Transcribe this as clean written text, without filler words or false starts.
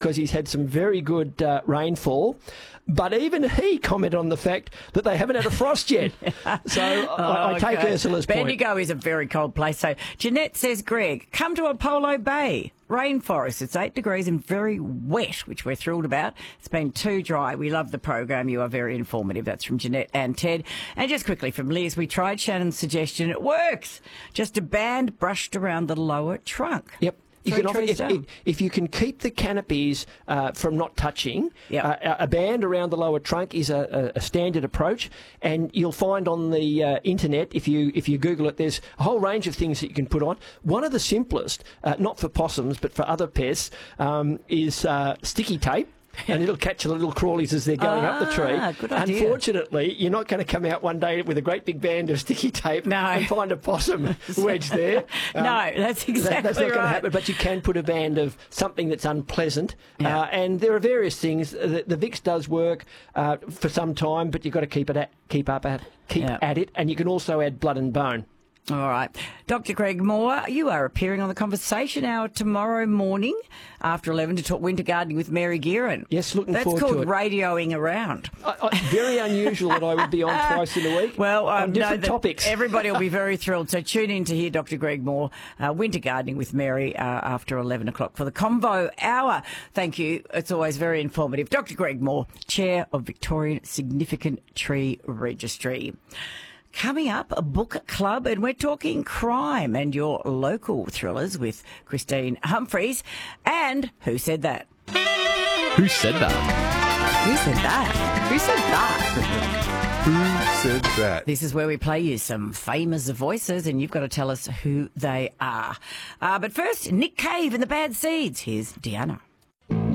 because he's had some very good rainfall. But even he commented on the fact that they haven't had a frost yet. So I take Ursula's point. Bendigo is a very cold place. So Jeanette says, Greg, come to Apollo Bay. Rainforest. It's 8 degrees and very wet, which we're thrilled about. It's been too dry. We love the program. You are very informative. That's from Jeanette and Ted. And just quickly from Liz, we tried Shannon's suggestion. It works. Just a band brushed around the lower trunk. Yep. You can offer, if if you can keep the canopies from not touching, a band around the lower trunk is a standard approach, and you'll find on the internet, if you Google it, there's a whole range of things that you can put on. One of the simplest, not for possums but for other pests, is sticky tape. And it'll catch the little crawlies as they're going up the tree. Good idea. Unfortunately, you're not going to come out one day with a great big band of sticky tape and find a possum wedged there. No, that's exactly that's not right. going to happen, but you can put a band of something that's unpleasant. And there are various things. The Vicks does work for some time, but you've got to keep at it. And you can also add blood and bone. All right. Dr. Greg Moore, you are appearing on the Conversation Hour tomorrow morning after 11 to talk winter gardening with Mary Gearan. Yes, looking forward to it. That's called radioing around. Very unusual that I would be on twice in a week on different topics. Everybody will be very thrilled. So tune in to hear Dr. Greg Moore, winter gardening with Mary after 11 o'clock for the Convo Hour. Thank you. It's always very informative. Dr. Greg Moore, Chair of Victorian Significant Tree Registry. Coming up, a book club, and we're talking crime and your local thrillers with Christine Humphries. And Who Said That? Who said that? Who said that? Who said that? Who said that? This is where we play you some famous voices, and you've got to tell us who they are. But first, Nick Cave and the Bad Seeds. Here's Deanna.